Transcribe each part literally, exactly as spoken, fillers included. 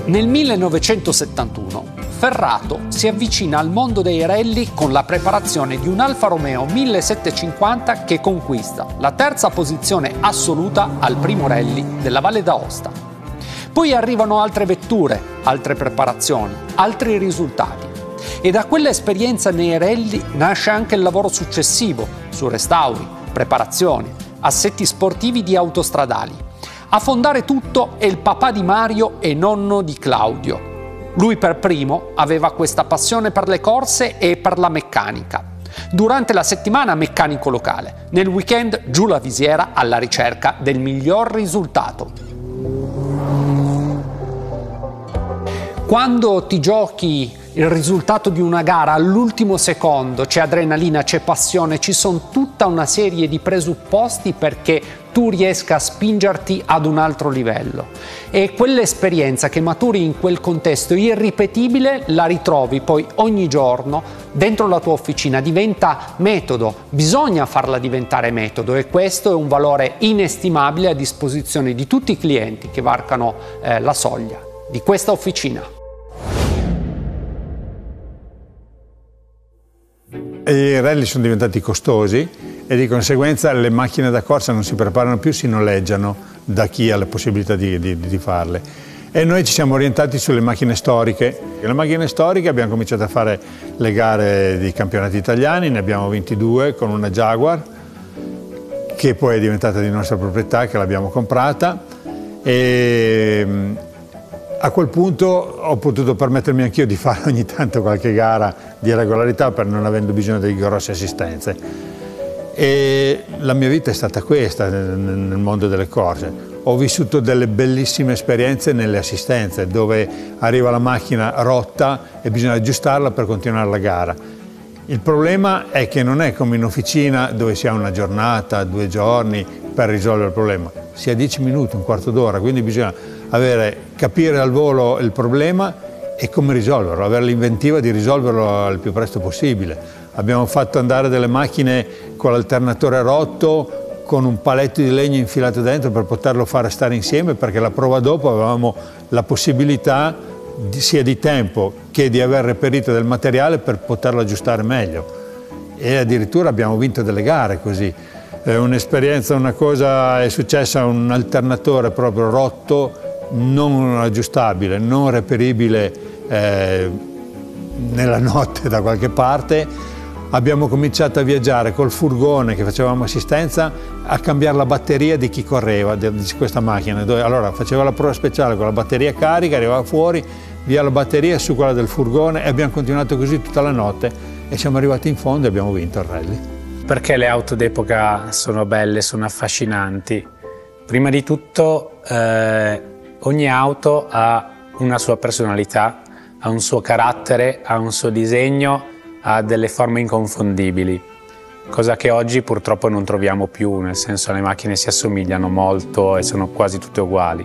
Nel millenovecentosettantuno Ferrato si avvicina al mondo dei rally con la preparazione di un Alfa Romeo millesettecentocinquanta che conquista la terza posizione assoluta al primo rally della Valle d'Aosta. Poi arrivano altre vetture, altre preparazioni, altri risultati. E da quell'esperienza nei rally nasce anche il lavoro successivo su restauri, preparazioni, assetti sportivi di autostradali. A fondare tutto è il papà di Mario e nonno di Claudio. Lui per primo aveva questa passione per le corse e per la meccanica. Durante la settimana meccanico locale, nel weekend giù la visiera alla ricerca del miglior risultato. Quando ti giochi il risultato di una gara all'ultimo secondo, c'è adrenalina, c'è passione, ci sono tutta una serie di presupposti perché tu riesca a spingerti ad un altro livello. E quell'esperienza che maturi in quel contesto irripetibile la ritrovi poi ogni giorno dentro la tua officina, diventa metodo, bisogna farla diventare metodo e questo è un valore inestimabile a disposizione di tutti i clienti che varcano eh, la soglia di questa officina. I rally sono diventati costosi e di conseguenza le macchine da corsa non si preparano più, si noleggiano da chi ha la possibilità di, di, di farle. E noi ci siamo orientati sulle macchine storiche. Le macchine storiche abbiamo cominciato a fare le gare di campionati italiani, ne abbiamo ventidue con una Jaguar, che poi è diventata di nostra proprietà, che l'abbiamo comprata. E a quel punto ho potuto permettermi anch'io di fare ogni tanto qualche gara di regolarità per non avendo bisogno di grosse assistenze. E la mia vita è stata questa nel mondo delle corse. Ho vissuto delle bellissime esperienze nelle assistenze dove arriva la macchina rotta e bisogna aggiustarla per continuare la gara. Il problema è che non è come in officina dove si ha una giornata, due giorni per risolvere il problema. Si ha dieci minuti, un quarto d'ora, quindi bisogna avere, capire al volo il problema e come risolverlo, avere l'inventiva di risolverlo il più presto possibile. Abbiamo fatto andare delle macchine con l'alternatore rotto, con un paletto di legno infilato dentro per poterlo fare stare insieme, perché la prova dopo avevamo la possibilità di, sia di tempo che di aver reperito del materiale per poterlo aggiustare meglio. E addirittura abbiamo vinto delle gare così. È un'esperienza, una cosa, è successa un alternatore proprio rotto, non aggiustabile, non reperibile eh, nella notte da qualche parte. Abbiamo cominciato a viaggiare col furgone che facevamo assistenza a cambiare la batteria di chi correva di questa macchina. Dove, allora faceva la prova speciale con la batteria carica, arrivava fuori, via la batteria su quella del furgone e abbiamo continuato così tutta la notte e siamo arrivati in fondo e abbiamo vinto il rally. Perché le auto d'epoca sono belle, sono affascinanti? Prima di tutto eh, ogni auto ha una sua personalità, ha un suo carattere, ha un suo disegno, ha delle forme inconfondibili, cosa che oggi purtroppo non troviamo più, nel senso le macchine si assomigliano molto e sono quasi tutte uguali.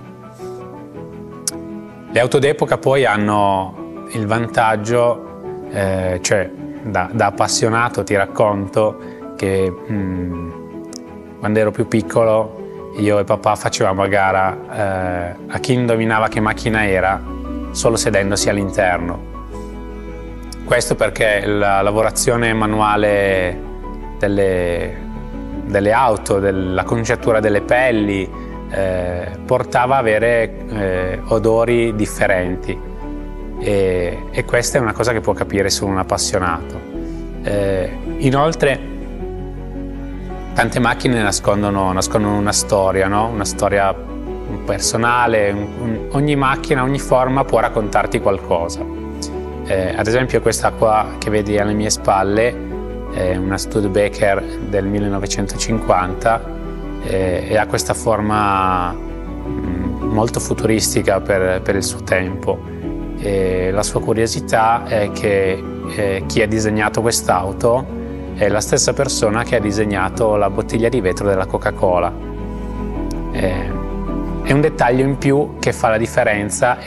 Le auto d'epoca poi hanno il vantaggio, eh, cioè da, da appassionato ti racconto che mh, quando ero più piccolo io e papà facevamo a gara eh, a chi indovinava che macchina era solo sedendosi all'interno. Questo perché la lavorazione manuale delle, delle auto, della conciatura delle pelli eh, portava a avere eh, odori differenti e, e questa è una cosa che può capire solo un appassionato. Eh, inoltre tante macchine nascondono, nascondono una storia, no? Una storia personale, un, un, ogni macchina, ogni forma può raccontarti qualcosa. Eh, ad esempio questa qua che vedi alle mie spalle è una Studebaker del millenovecentocinquanta eh, e ha questa forma mh, molto futuristica per, per il suo tempo. E la sua curiosità è che eh, chi ha disegnato quest'auto è la stessa persona che ha disegnato la bottiglia di vetro della Coca-Cola. Eh, è un dettaglio in più che fa la differenza